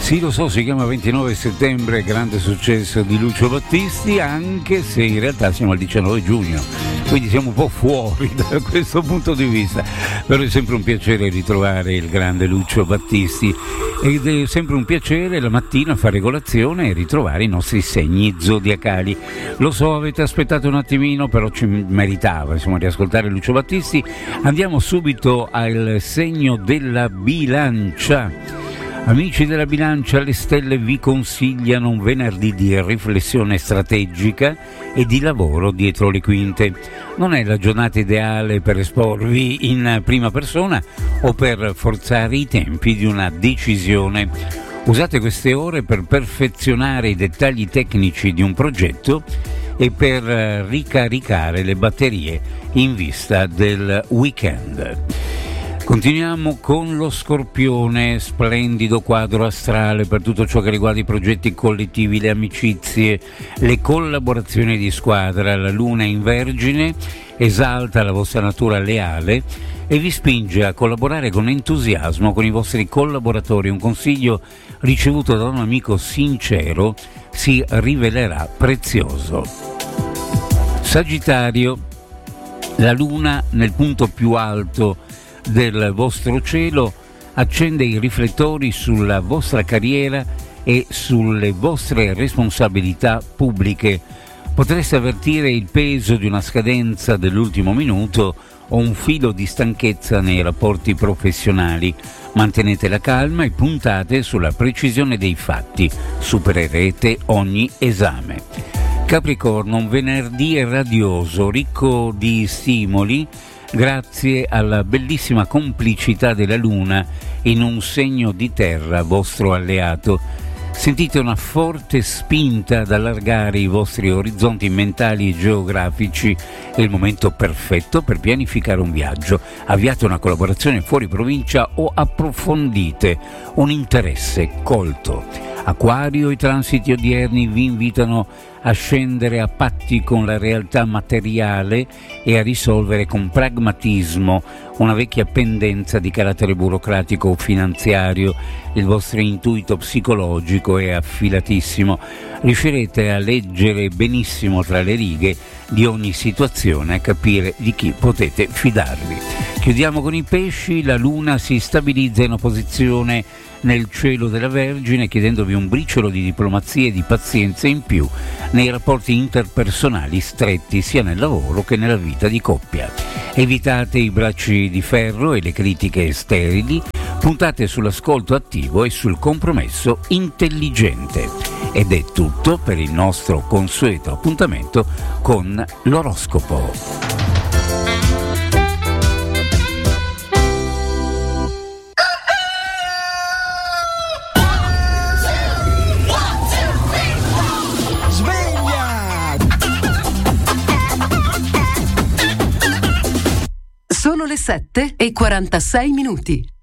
Sì, lo so, si chiama 29 settembre, grande successo di Lucio Battisti, anche se in realtà siamo al 19 giugno, quindi siamo un po' fuori da questo punto di vista, però è sempre un piacere ritrovare il grande Lucio Battisti ed è sempre un piacere la mattina fare colazione e ritrovare i nostri segni zodiacali. Lo so, avete aspettato un attimino, però ci meritava insomma di ascoltare Lucio Battisti. Andiamo subito al segno della bilancia. Amici della bilancia, le stelle vi consigliano un venerdì di riflessione strategica e di lavoro dietro le quinte. Non è la giornata ideale per esporvi in prima persona o per forzare i tempi di una decisione. Usate queste ore per perfezionare i dettagli tecnici di un progetto e per ricaricare le batterie in vista del weekend. Continuiamo con lo Scorpione, splendido quadro astrale per tutto ciò che riguarda i progetti collettivi, le amicizie, le collaborazioni di squadra. La Luna in Vergine esalta la vostra natura leale e vi spinge a collaborare con entusiasmo con i vostri collaboratori. Un consiglio ricevuto da un amico sincero si rivelerà prezioso. Sagittario, la Luna nel punto più alto del vostro cielo accende i riflettori sulla vostra carriera e sulle vostre responsabilità pubbliche. Potreste avvertire il peso di una scadenza dell'ultimo minuto o un filo di stanchezza nei rapporti professionali. Mantenete la calma e puntate sulla precisione dei fatti. Supererete ogni esame. Capricorno, un venerdì radioso, ricco di stimoli, grazie alla bellissima complicità della Luna in un segno di terra vostro alleato. Sentite una forte spinta ad allargare i vostri orizzonti mentali e geografici. È il momento perfetto per pianificare un viaggio. Avviate una collaborazione fuori provincia o approfondite un interesse colto. Acquario, i transiti odierni vi invitano a scendere a patti con la realtà materiale e a risolvere con pragmatismo una vecchia pendenza di carattere burocratico o finanziario. Il vostro intuito psicologico è affilatissimo. Riuscirete a leggere benissimo tra le righe di ogni situazione e a capire di chi potete fidarvi. Chiudiamo con i pesci. La Luna si stabilizza in una posizione nel cielo della Vergine, chiedendovi un briciolo di diplomazia e di pazienza in più nei rapporti interpersonali stretti sia nel lavoro che nella vita di coppia. Evitate i bracci di ferro e le critiche sterili, puntate sull'ascolto attivo e sul compromesso intelligente. Ed è tutto per il nostro consueto appuntamento con l'oroscopo. Sono le 7:46.